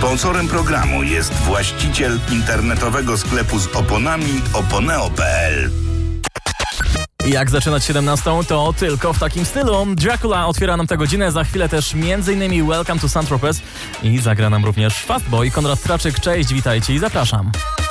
Sponsorem programu jest właściciel internetowego sklepu z oponami oponeo.pl. Jak zaczynać 17, to tylko w takim stylu. Dracula otwiera nam tę godzinę, za chwilę też m.in. Welcome to Saint-Tropez i zagra nam również Fastboy. Konrad Traczyk, cześć, witajcie i zapraszam.